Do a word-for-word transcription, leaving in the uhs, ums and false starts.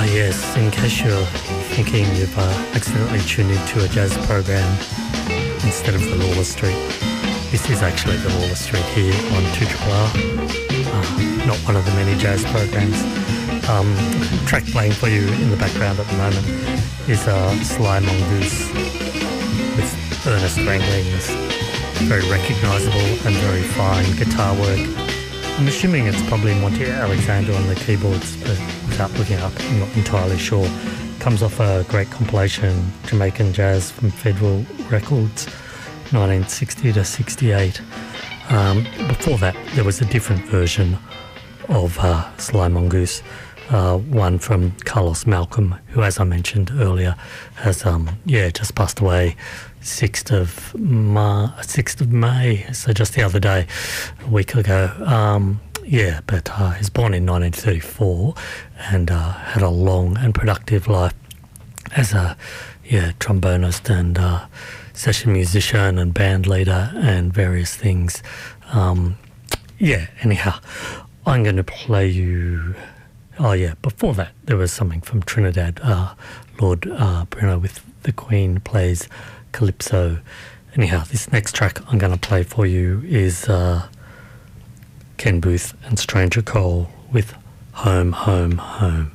yes, in case you're thinking you've uh, accidentally tuned into a jazz program instead of the Lawless Street, this is actually the Lawless Street here on two R R, uh, not one of the many jazz programs. Um, track playing for you in the background at the moment is uh, Sly Mongoose with Ernest Rangling's very recognisable and very fine guitar work. I'm assuming it's probably Monty Alexander on the keyboards, but without looking up, I'm not entirely sure. Comes off a great compilation, Jamaican Jazz from Federal Records, nineteen sixty to sixty-eight. Um, before that, there was a different version of uh, Sly Mongoose, uh, one from Carlos Malcolm, who, as I mentioned earlier, has um, yeah just passed away sixth of May, sixth of May, so just the other day, a week ago. Um, yeah, but uh, he was born in nineteen thirty-four and uh, had a long and productive life as a yeah trombonist and uh, session musician and band leader and various things. Um, yeah, anyhow, I'm going to play you... Oh, yeah, before that, there was something from Trinidad. Uh, Lord uh, Bruno with the Queen plays Calypso. Anyhow, this next track I'm going to play for you is uh, Ken Booth and Stranger Cole with Home, Home, Home.